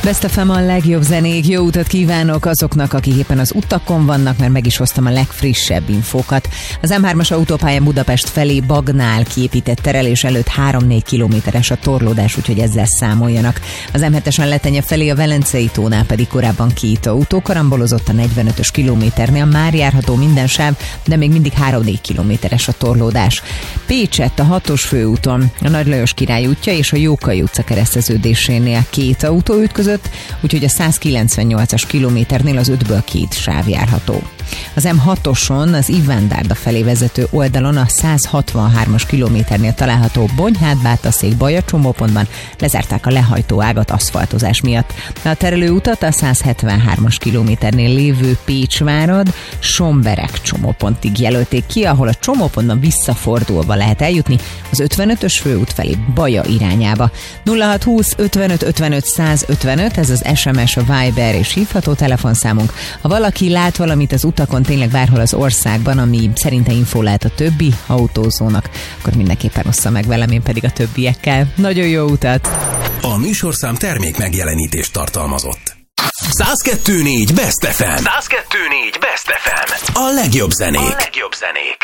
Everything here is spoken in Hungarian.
Best FM a legjobb zenék, jó utat kívánok azoknak, akik éppen az utakon vannak, mert meg is hoztam a legfrissebb infókat. Az M3-as autópályán Budapest felé Bagnál kiépített terelés előtt 3-4 kilométeres a torlódás, úgyhogy ezzel számoljanak. Az M7-esen Letenye felé a Velencei tónál pedig korábban 2 autó karambolozott a 45-ös kilométernél, már járható minden sáv, de még mindig 3-4 kilométeres a torlódás. Pécsett a 6-os főúton, a Nagy Lajos Király útja és a Jókai utca kereszteződésénél 2 autó ütközött, úgyhogy a 198-as kilométernél az 5-ből 2 sáv járható. Az M6-oson az Iván-Dárda felé vezető oldalon a 163-as kilométernél található Bonyhád-Bátaszék Baja csomópontban lezárták a lehajtó ágat aszfaltozás miatt. A terelőutat a 173-as kilométernél lévő Pécsvárad Somberek csomópontig jelölték ki, ahol a csomópontban visszafordulva lehet eljutni az 55-ös főút felé Baja irányába. 0620 55 55 155, ez az SMS, a Viber és hívható telefonszámunk. Ha valaki lát valamit az utakon, tényleg bárhol az országban, ami szerinte infó lehet a többi autózónak, akkor mindenképpen ossza meg velem, én pedig a többiekkel. Nagyon jó utat! A műsorszám termék megjelenítést tartalmazott. 102.4 Best FM. 102.4 Best FM. A legjobb zenék.